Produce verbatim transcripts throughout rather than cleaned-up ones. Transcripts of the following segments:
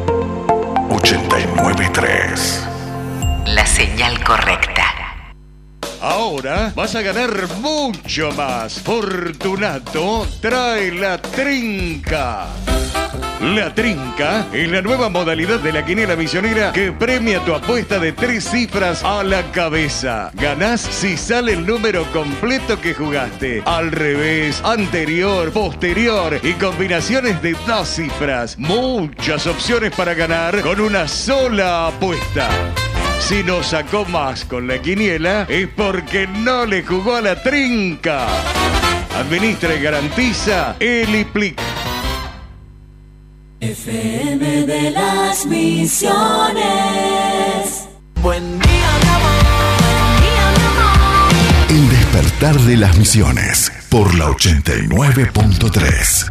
ochenta y nueve punto tres. La señal correcta. Ahora vas a ganar mucho más. Fortunato trae la trinca. La trinca es la nueva modalidad de la quiniela misionera que premia tu apuesta de tres cifras a la cabeza. Ganás si sale el número completo que jugaste. Al revés, anterior, posterior y combinaciones de dos cifras. Muchas opciones para ganar con una sola apuesta. Si no sacó más con la quiniela es porque no le jugó a la trinca. Administra y garantiza Eliplic. F M de las Misiones. Buen día, mi amor. Buen día, mi amor. El despertar de las Misiones por la ochenta y nueve punto tres.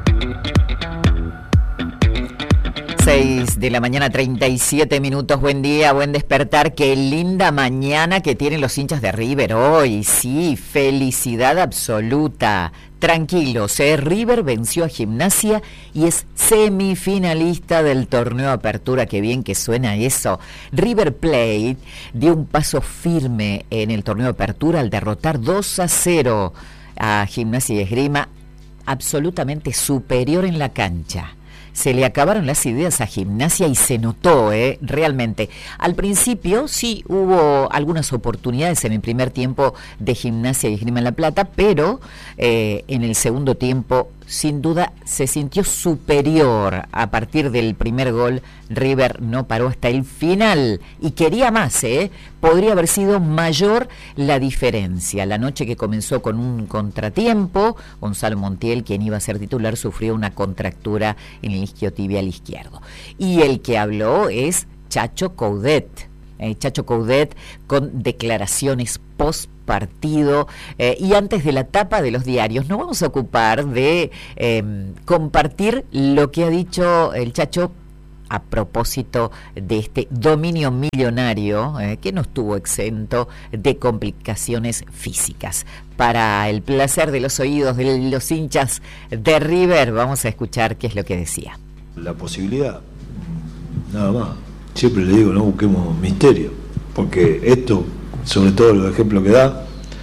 seis de la mañana, treinta y siete minutos. Buen día, buen despertar. Qué linda mañana que tienen los hinchas de River hoy. Sí, felicidad absoluta. Tranquilos, ¿eh? River venció a Gimnasia y es semifinalista del torneo Apertura. Qué bien que suena eso. River Plate dio un paso firme en el torneo Apertura al derrotar dos a cero a Gimnasia y Esgrima, absolutamente superior en la cancha. Se le acabaron las ideas a Gimnasia y se notó, ¿eh? Realmente. Al principio sí hubo algunas oportunidades en el primer tiempo de Gimnasia y Esgrima en La Plata, pero eh, en el segundo tiempo sin duda se sintió superior. A partir del primer gol, River no paró hasta el final y quería más, ¿eh? Podría haber sido mayor la diferencia. La noche que comenzó con un contratiempo, Gonzalo Montiel, quien iba a ser titular, sufrió una contractura en el isquiotibial izquierdo. Y el que habló es Chacho Coudet. Eh, Chacho Coudet con declaraciones post partido eh, y antes de la tapa de los diarios. Nos vamos a ocupar de eh, compartir lo que ha dicho el Chacho a propósito de este dominio millonario eh, que no estuvo exento de complicaciones físicas. Para el placer de los oídos de los hinchas de River, vamos a escuchar qué es lo que decía. La posibilidad, nada más. Siempre le digo, no busquemos misterio, porque esto, sobre todo los ejemplos que da,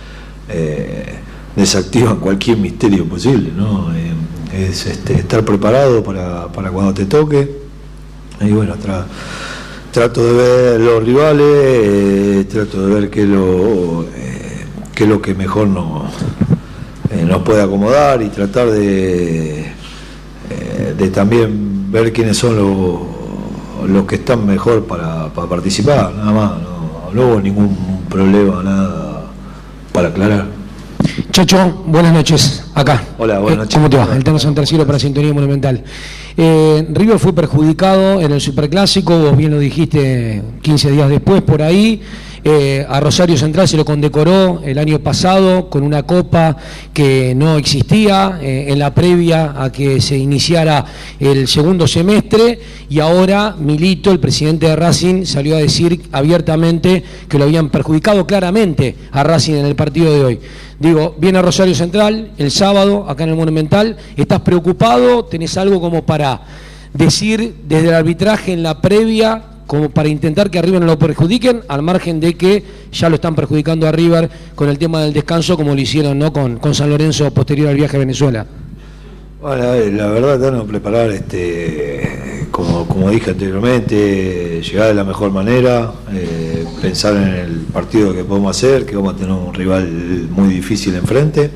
eh, desactivan cualquier misterio posible, ¿no? Eh, es este, estar preparado para, para cuando te toque. Y bueno, tra, trato de ver los rivales, eh, trato de ver qué es lo, eh, qué es lo que mejor nos, eh, nos puede acomodar y tratar de, eh, de también ver quiénes son los, los que están mejor para, para participar, nada más. No, no hubo ningún problema, nada para aclarar. Chacho, buenas noches, acá. Hola, buenas noches. ¿Cómo te va? El Tano Santarcielo para Sintonía Monumental. Eh, River fue perjudicado en el Superclásico, vos bien lo dijiste quince días después por ahí. Eh, a Rosario Central se lo condecoró el año pasado con una copa que no existía eh, en la previa a que se iniciara el segundo semestre, y ahora Milito, el presidente de Racing, salió a decir abiertamente que lo habían perjudicado claramente a Racing en el partido de hoy. Digo, viene a Rosario Central el sábado acá en el Monumental, ¿estás preocupado? ¿Tenés algo como para decir desde el arbitraje en la previa, como para intentar que a River no lo perjudiquen, al margen de que ya lo están perjudicando a River con el tema del descanso, como lo hicieron, ¿no?, con, con San Lorenzo posterior al viaje a Venezuela? Bueno, la verdad, tenemos que preparar, este, como, como dije anteriormente, llegar de la mejor manera, eh, pensar en el partido que podemos hacer, que vamos a tener un rival muy difícil enfrente,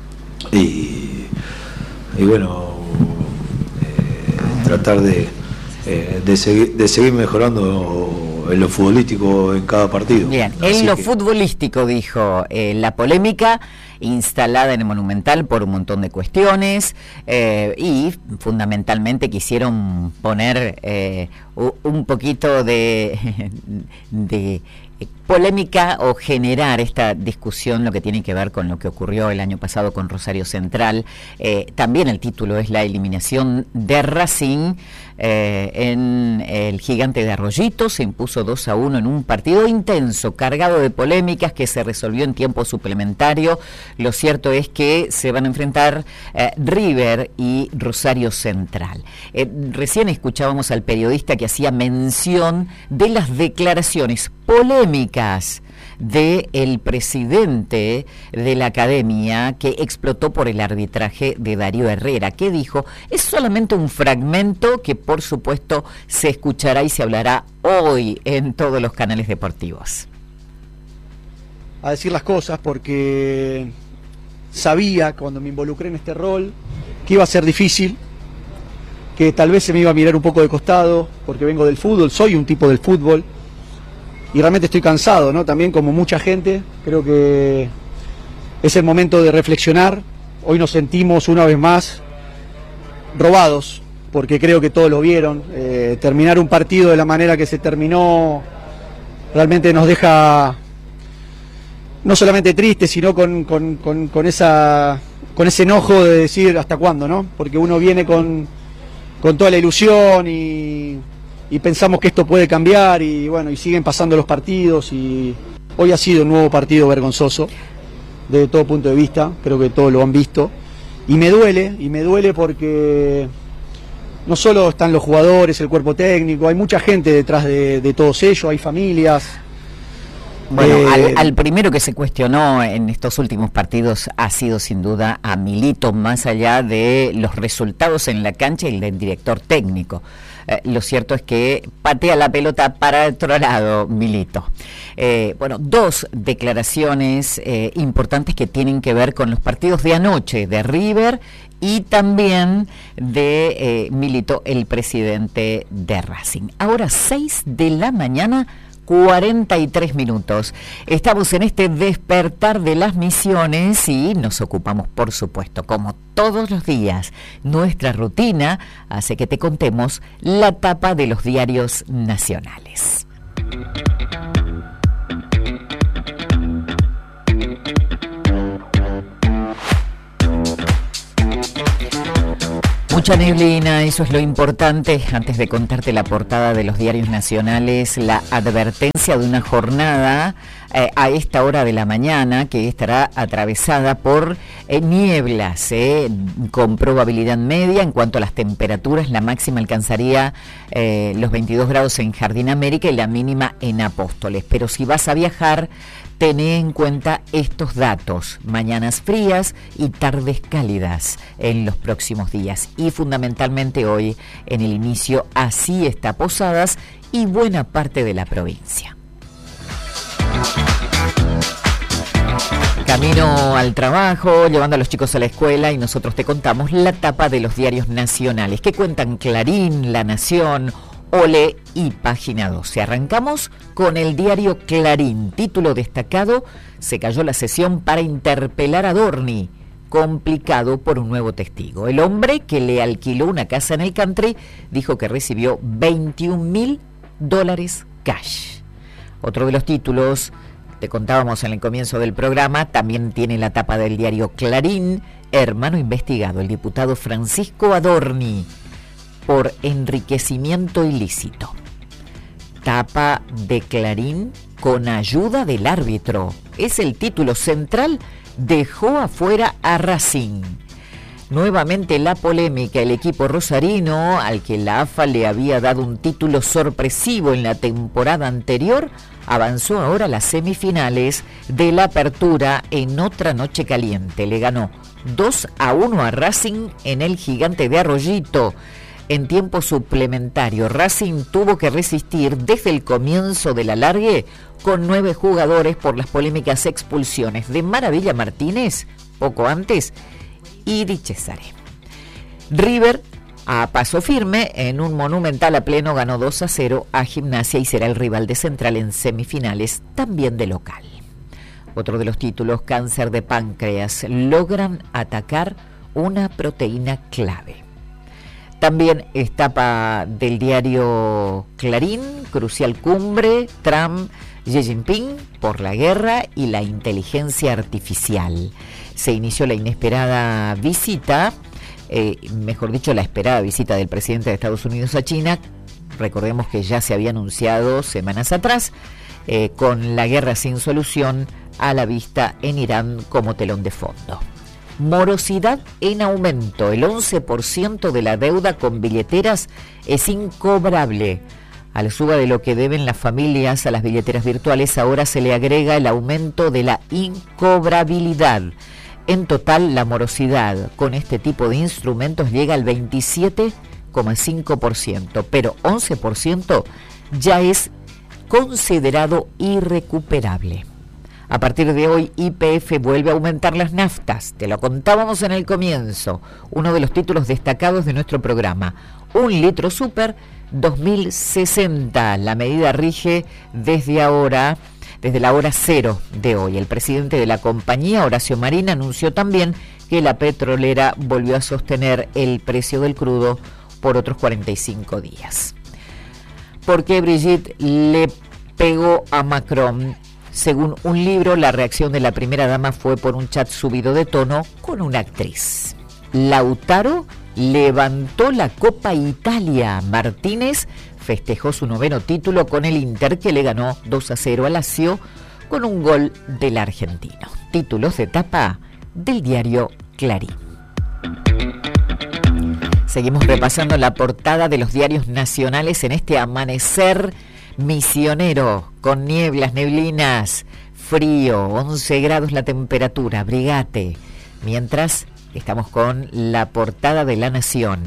y, y bueno, eh, tratar de Eh, de, seguir, de seguir mejorando en lo futbolístico en cada partido. Bien, Así en lo que... futbolístico, dijo, eh, la polémica instalada en el Monumental por un montón de cuestiones eh, y fundamentalmente quisieron poner eh, un poquito de, de polémica o generar esta discusión, lo que tiene que ver con lo que ocurrió el año pasado con Rosario Central. Eh, también el título es la eliminación de Racing eh, en el Gigante de Arroyito. Se impuso dos a uno en un partido intenso, cargado de polémicas, que se resolvió en tiempo suplementario Lo cierto es que se van a enfrentar eh, River y Rosario Central. Eh, recién escuchábamos al periodista que hacía mención de las declaraciones polémicas del presidente de la academia, que explotó por el arbitraje de Darío Herrera. ¿Qué dijo? Es solamente un fragmento que por supuesto se escuchará y se hablará hoy en todos los canales deportivos. A decir las cosas porque sabía cuando me involucré en este rol que iba a ser difícil, que tal vez se me iba a mirar un poco de costado porque vengo del fútbol, soy un tipo del fútbol. Y realmente estoy cansado, ¿no? También como mucha gente, creo que es el momento de reflexionar. Hoy nos sentimos una vez más robados, porque creo que todos lo vieron. Eh, terminar un partido de la manera que se terminó realmente nos deja no solamente tristes, sino con, con, con, con, esa, con ese enojo de decir hasta cuándo, ¿no? Porque uno viene con, con toda la ilusión y... y pensamos que esto puede cambiar y bueno, y siguen pasando los partidos y hoy ha sido un nuevo partido vergonzoso desde todo punto de vista, creo que todos lo han visto y me duele, y me duele porque no solo están los jugadores, el cuerpo técnico, hay mucha gente detrás de, de todos ellos, hay familias. Bueno, eh, al, al primero que se cuestionó en estos últimos partidos ha sido sin duda a Milito, más allá de los resultados en la cancha y del director técnico. Eh, lo cierto es que patea la pelota para el otro lado, Milito. Eh, bueno, dos declaraciones eh, importantes que tienen que ver con los partidos de anoche de River y también de eh, Milito, el presidente de Racing. Ahora seis de la mañana, cuarenta y tres minutos. Estamos en este despertar de las misiones y nos ocupamos, por supuesto, como todos los días. Nuestra rutina hace que te contemos la tapa de los diarios nacionales. Mucha neblina, eso es lo importante. Antes de contarte la portada de los diarios nacionales, la advertencia de una jornada eh, a esta hora de la mañana que estará atravesada por eh, nieblas, eh, con probabilidad media. En cuanto a las temperaturas, la máxima alcanzaría eh, los veintidós grados en Jardín América y la mínima en Apóstoles. Pero si vas a viajar, tené en cuenta estos datos: mañanas frías y tardes cálidas en los próximos días y fundamentalmente hoy en el inicio así está Posadas y buena parte de la provincia. Camino al trabajo, llevando a los chicos a la escuela y nosotros te contamos la tapa de los diarios nacionales que cuentan Clarín, La Nación, Ole y Página doce. Arrancamos con el diario Clarín. Título destacado: se cayó la sesión para interpelar a Dorni, complicado por un nuevo testigo. El hombre que le alquiló una casa en el country dijo que recibió veintiún mil dólares cash. Otro de los títulos, te contábamos en el comienzo del programa, también tiene la tapa del diario Clarín: hermano investigado, el diputado Francisco Adorni, por enriquecimiento ilícito. Tapa de Clarín: con ayuda del árbitro. Es el título central. Dejó afuera a Racing. Nuevamente la polémica. El equipo rosarino, al que la A F A le había dado un título sorpresivo en la temporada anterior, avanzó ahora a las semifinales de la Apertura en otra noche caliente. Le ganó dos a uno a Racing en el Gigante de Arroyito. En tiempo suplementario, Racing tuvo que resistir desde el comienzo del alargue con nueve jugadores por las polémicas expulsiones de Maravilla Martínez, poco antes, y Di Cesare. River, a paso firme, en un monumental a pleno, ganó dos a cero a Gimnasia y será el rival de Central en semifinales, también de local. Otro de los títulos: cáncer de páncreas, logran atacar una proteína clave. También etapa del diario Clarín: crucial cumbre, Trump, Xi Jinping por la guerra y la inteligencia artificial. Se inició la inesperada visita, eh, mejor dicho, la esperada visita del presidente de Estados Unidos a China. Recordemos que ya se había anunciado semanas atrás, eh, con la guerra sin solución, a la vista en Irán como telón de fondo. Morosidad en aumento. El once por ciento de la deuda con billeteras es incobrable. A la suba de lo que deben las familias a las billeteras virtuales, ahora se le agrega el aumento de la incobrabilidad. En total, la morosidad con este tipo de instrumentos llega al veintisiete coma cinco por ciento, pero once por ciento ya es considerado irrecuperable. A partir de hoy, Y P F vuelve a aumentar las naftas. Te lo contábamos en el comienzo. Uno de los títulos destacados de nuestro programa. Un litro super, dos mil sesenta. La medida rige desde ahora, desde la hora cero de hoy. El presidente de la compañía, Horacio Marín, anunció también que la petrolera volvió a sostener el precio del crudo por otros cuarenta y cinco días. ¿Por qué Brigitte le pegó a Macron? Según un libro, la reacción de la primera dama fue por un chat subido de tono con una actriz. Lautaro levantó la Copa Italia. Martínez festejó su noveno título con el Inter, que le ganó dos a cero a Lazio con un gol del argentino. Títulos de tapa del diario Clarín. Seguimos repasando la portada de los diarios nacionales en este amanecer misionero, con nieblas, neblinas, frío, once grados la temperatura, abrigate. Mientras estamos con la portada de La Nación.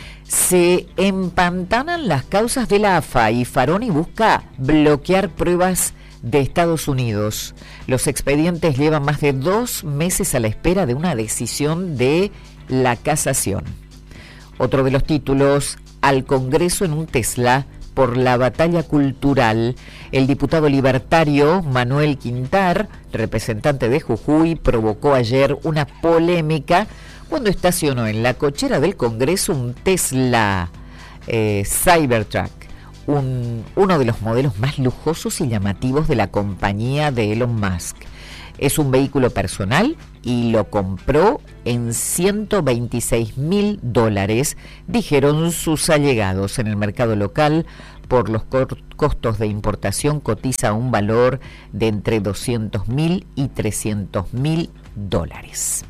Se empantanan las causas de la A F A y Faroni busca bloquear pruebas de Estados Unidos. Los expedientes llevan más de dos meses a la espera de una decisión de la casación. Otro de los títulos, al Congreso en un Tesla por la batalla cultural. El diputado libertario Manuel Quintar, representante de Jujuy, provocó ayer una polémica cuando estacionó en la cochera del Congreso un Tesla eh, Cybertruck, un, uno de los modelos más lujosos y llamativos de la compañía de Elon Musk. Es un vehículo personal y lo compró en ciento veintiséis mil dólares, dijeron sus allegados. En el mercado local, por los costos de importación, cotiza un valor de entre doscientos mil y trescientos mil dólares.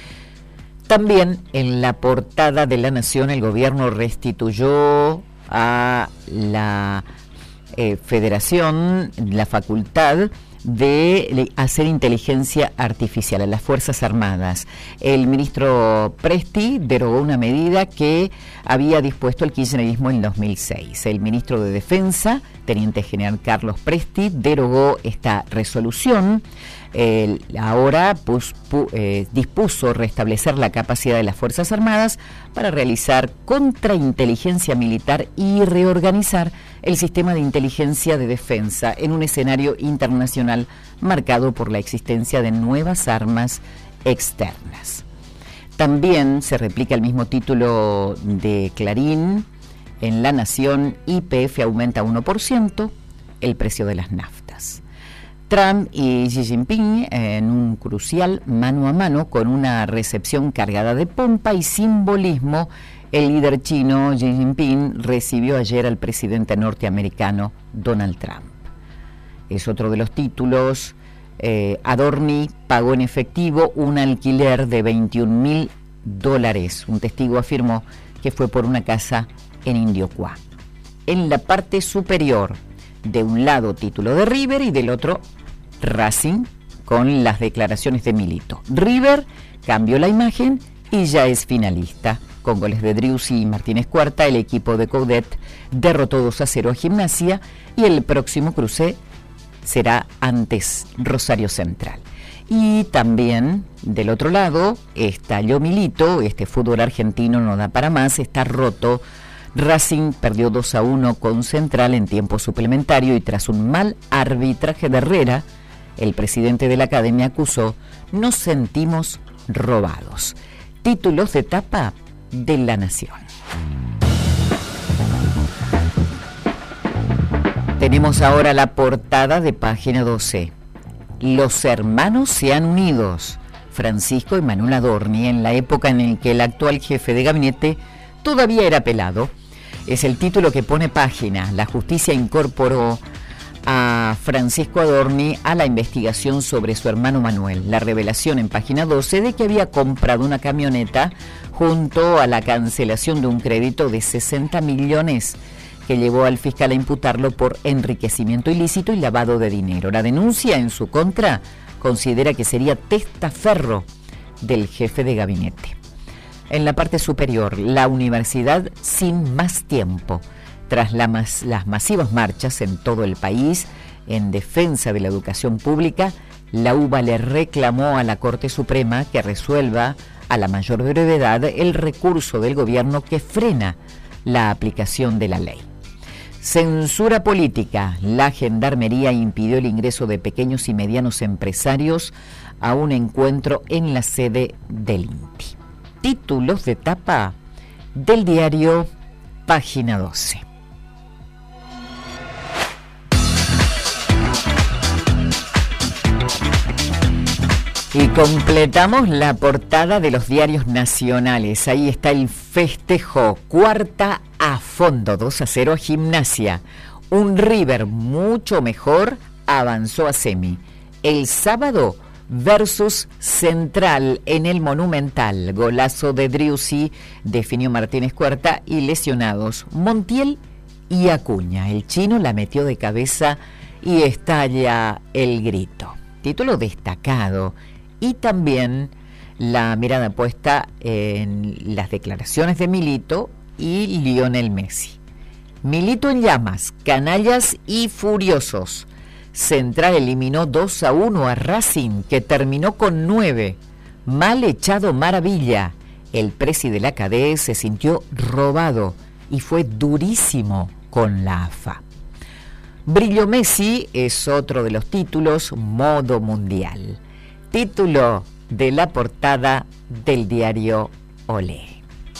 También en la portada de La Nación, el gobierno restituyó a la eh, Federación la facultad de hacer inteligencia artificial a las Fuerzas Armadas. El ministro Presti derogó una medida que había dispuesto el kirchnerismo en dos mil seis. El ministro de Defensa, teniente general Carlos Presti, derogó esta resolución. Eh, ahora pues, pu, eh, dispuso restablecer la capacidad de las Fuerzas Armadas para realizar contrainteligencia militar y reorganizar el sistema de inteligencia de defensa en un escenario internacional marcado por la existencia de nuevas armas externas. También se replica el mismo título de Clarín en La Nación. Y P F aumenta uno por ciento el precio de las naftas. Trump y Xi Jinping en un crucial mano a mano con una recepción cargada de pompa y simbolismo. El líder chino Xi Jinping recibió ayer al presidente norteamericano Donald Trump. Es otro de los títulos. Eh, Adorni pagó en efectivo un alquiler de veintiún mil dólares. Un testigo afirmó que fue por una casa en Indiocuá. En la parte superior, de un lado título de River y del otro Racing, con las declaraciones de Milito. River cambió la imagen y ya es finalista. Con goles de Driussi y Martínez Cuarta, el equipo de Coudet derrotó dos a cero a Gimnasia y el próximo cruce será antes Rosario Central. Y también del otro lado estalló Milito. Este fútbol argentino no da para más, está roto. Racing perdió dos a uno con Central en tiempo suplementario y tras un mal arbitraje de Herrera, el presidente de la academia acusó: nos sentimos robados. Títulos de tapa de La Nación. Tenemos ahora la portada de página doce. Los hermanos se han unido. Francisco y Manuel Adorni, en la época en la que el actual jefe de gabinete todavía era pelado. Es el título que pone página. La justicia incorporó a Francisco Adorni a la investigación sobre su hermano Manuel. La revelación en página doce de que había comprado una camioneta junto a la cancelación de un crédito de sesenta millones que llevó al fiscal a imputarlo por enriquecimiento ilícito y lavado de dinero. La denuncia en su contra considera que sería testaferro del jefe de gabinete. En la parte superior, la universidad sin más tiempo. Tras la mas, las masivas marchas en todo el país en defensa de la educación pública, la UBA le reclamó a la Corte Suprema que resuelva a la mayor brevedad el recurso del gobierno que frena la aplicación de la ley. Censura política. La Gendarmería impidió el ingreso de pequeños y medianos empresarios a un encuentro en la sede del INTI. Títulos de tapa del diario Página doce. Y completamos la portada de los diarios nacionales. Ahí está el festejo. Cuarta a fondo, dos a cero a Gimnasia. Un River mucho mejor avanzó a semi. El sábado versus Central en el Monumental. Golazo de Driussi, definió Martínez Cuarta y lesionados Montiel y Acuña. El chino la metió de cabeza y estalla el grito. Título destacado. Y también la mirada puesta en las declaraciones de Milito y Lionel Messi. Milito en llamas, canallas y furiosos. Central eliminó dos a uno a Racing, que terminó con nueve. Mal echado maravilla. El presi de la C A D E se sintió robado y fue durísimo con la A F A. Brillo Messi es otro de los títulos, modo mundial. Título de la portada del diario Olé.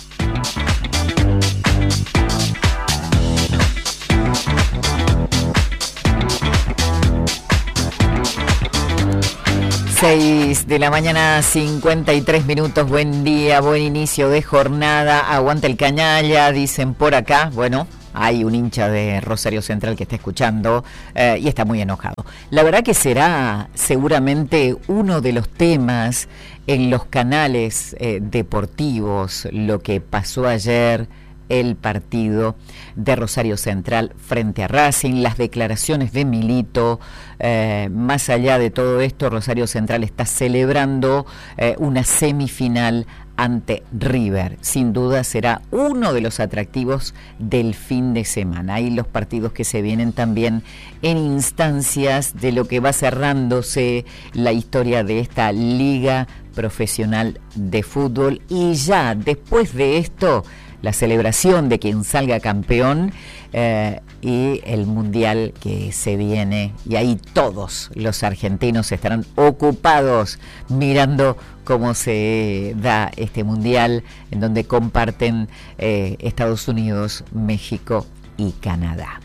Seis de la mañana, cincuenta y tres minutos. Buen día, buen inicio de jornada. Aguanta el canalla, dicen por acá. Bueno, hay un hincha de Rosario Central que está escuchando eh, y está muy enojado. La verdad que será seguramente uno de los temas en los canales eh, deportivos, lo que pasó ayer, el partido de Rosario Central frente a Racing, las declaraciones de Milito. Eh, más allá de todo esto, Rosario Central está celebrando eh, una semifinal ante River. Sin duda será uno de los atractivos del fin de semana. Hay los partidos que se vienen también en instancias de lo que va cerrándose la historia de esta liga profesional de fútbol, y ya después de esto la celebración de quien salga campeón eh, y el mundial que se viene, y ahí todos los argentinos estarán ocupados mirando cómo se da este mundial, en donde comparten eh, Estados Unidos, México y Canadá.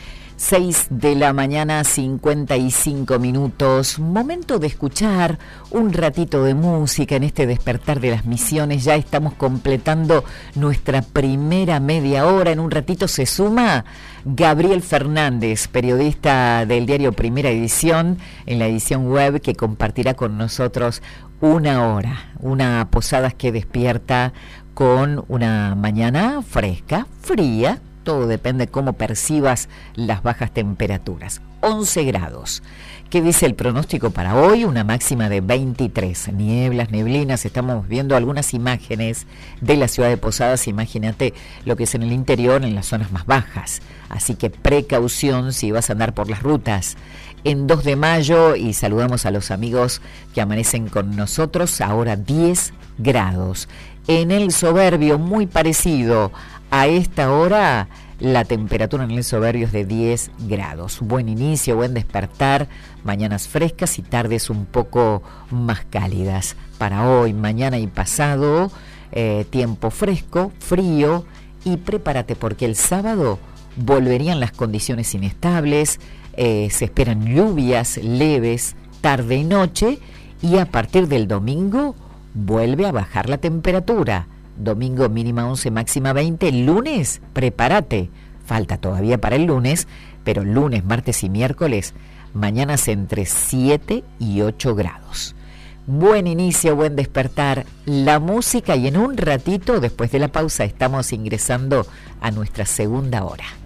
Seis de la mañana, cincuenta y cinco minutos. Momento de escuchar un ratito de música en este despertar de las misiones. Ya estamos completando nuestra primera media hora. En un ratito se suma Gabriel Fernández, periodista del diario Primera Edición, en la edición web, que compartirá con nosotros una hora, una Posadas que despierta con una mañana fresca, fría. Todo depende de cómo percibas las bajas temperaturas. once grados. ¿Qué dice el pronóstico para hoy? Una máxima de veintitrés. Nieblas, neblinas. Estamos viendo algunas imágenes de la ciudad de Posadas. Imagínate lo que es en el interior, en las zonas más bajas. Así que precaución si vas a andar por las rutas. En dos de mayo, y saludamos a los amigos que amanecen con nosotros, ahora diez grados. En el Soberbio, muy parecido. A esta hora la temperatura en el Soberbio es de diez grados. Buen inicio, buen despertar, mañanas frescas y tardes un poco más cálidas. Para hoy, mañana y pasado, eh, tiempo fresco, frío, y prepárate porque el sábado volverían las condiciones inestables, eh, se esperan lluvias leves tarde y noche, y a partir del domingo vuelve a bajar la temperatura. Domingo mínima once, máxima veinte. El lunes, prepárate, falta todavía para el lunes, pero lunes, martes y miércoles, mañanas entre siete y ocho grados. Buen inicio, buen despertar, la música y en un ratito, después de la pausa, estamos ingresando a nuestra segunda hora.